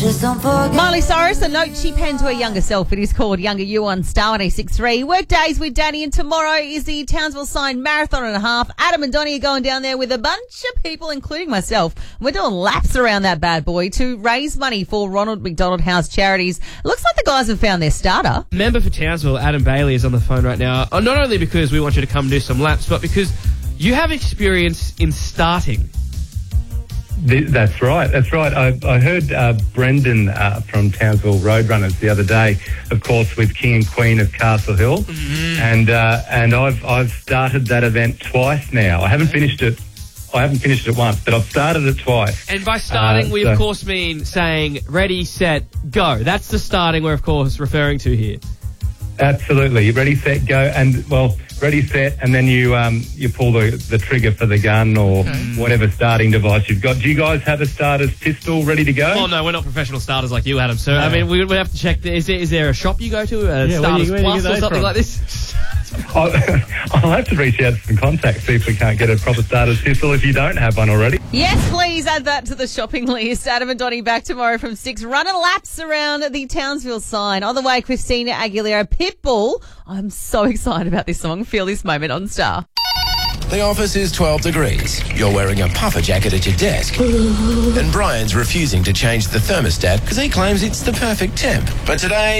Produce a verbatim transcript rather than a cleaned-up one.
Just don't forget. Miley Cyrus, a note she penned to her younger self. It is called Younger You on Star one oh six point three. Work days with Danny, and tomorrow is the Townsville Sign Marathon and a half. Adam and Donnie are going down there with a bunch of people, including myself. We're doing laps around that bad boy to raise money for Ronald McDonald House Charities. Looks like the guys have found their starter. Member for Townsville, Adam Bailey, is on the phone right now. Uh, Not only because we want you to come do some laps, but because you have experience in starting. Th- That's right. That's right. I, I heard uh, Brendan uh, from Townsville Roadrunners the other day, of course, with King and Queen of Castle Hill, mm-hmm. and uh, and I've I've started that event twice now. I haven't finished it. I haven't finished it once, but I've started it twice. And by starting, uh, we so of course mean saying ready, set, go. That's the starting we're of course referring to here. Absolutely. Ready, set, go, and well. Ready, set, and then you um, you pull the, the trigger for the gun or okay. whatever starting device you've got. Do you guys have a starter's pistol ready to go? Oh, no, we're not professional starters like you, Adam. So, yeah. I mean, we would have to check. The, is, there, is there a shop you go to, a yeah, Starters you, Plus or something from? Like this? I'll, I'll have to reach out to some contacts, see if we can't get a proper starter's pistol if you don't have one already. Yes, please add that to the shopping list. Adam and Donnie back tomorrow from six. Running laps around the Townsville Sign. On the way, Christina Aguilera, Pitbull. I'm so excited about this song. Feel this moment on Star. The office is twelve degrees. You're wearing a puffer jacket at your desk. And Brian's refusing to change the thermostat because he claims it's the perfect temp. But today...